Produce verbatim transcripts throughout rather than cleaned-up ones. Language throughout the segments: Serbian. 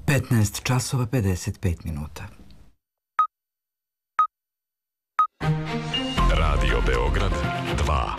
petnaest časova pedeset pet minuta. Radio Beograd dva.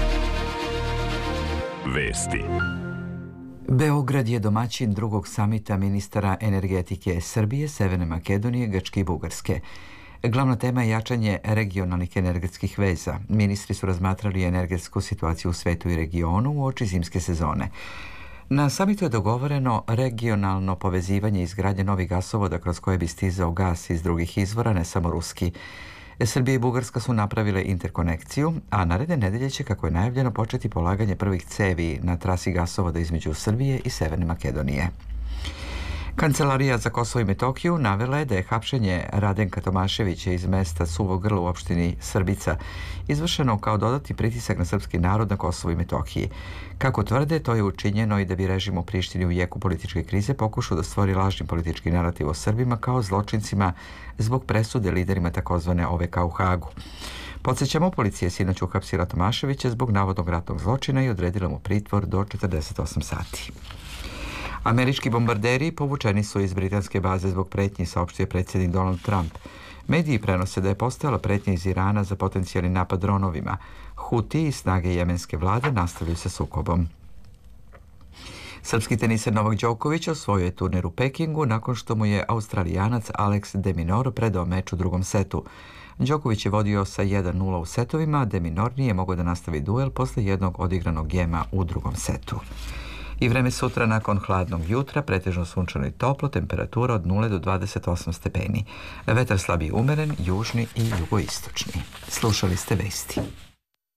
Vesti. Beograd je domaćin drugog samita ministara energetike Srbije, Severne Makedonije, Grčke i Bugarske. Glavna tema je jačanje regionalnih energetskih veza. Ministri su razmatrali energetsku situaciju u svetu i regionu uoči zimske sezone. Na samitu je dogovoreno regionalno povezivanje i izgradnje novih gasovoda kroz koje bi stizao gas iz drugih izvora, ne samo ruski. Srbija i Bugarska su napravile interkonekciju, a naredne nedelje će, kako je najavljeno, početi polaganje prvih cevi na trasi gasovoda između Srbije i Severne Makedonije. Kancelarija za Kosovo i Metohiju navela je da je hapšenje Radenka Tomaševića iz mesta Suvo Grlo u opštini Srbica izvršeno kao dodatni pritisak na srpski narod na Kosovo i Metohiji. Kako tvrde, to je učinjeno i da bi režim u Prištini u jeku političke krize pokušao da stvori lažni politički narativ o Srbima kao zločincima zbog presude liderima takozvane O V K u Hagu. Podsjećamo, policija je sinoć uhapsila Tomaševića zbog navodnog ratnog zločina i odredila mu pritvor do četrdeset osam sati. Američki bombarderi povučeni su iz britanske baze zbog pretnji, saopštio je predsjednik Donald Trump. Mediji prenose da je postojala pretnja iz Irana za potencijalni napad dronovima. Huti i snage jemenske vlade nastavljaju sa sukobom. Srpski teniser Novak Đoković osvojio je turnir u Pekingu nakon što mu je Australijanac Alex de Minaur predao meč u drugom setu. Đoković je vodio sa jedan nula u setovima, a de Minaur nije mogao da nastavi duel posle jednog odigranog gema u drugom setu. I vreme sutra nakon hladnog jutra, pretežno sunčano i toplo, temperatura od nula do dvadeset osam stepeni. Vetar slab i umeren, južni i jugoistočni. Slušali ste vesti.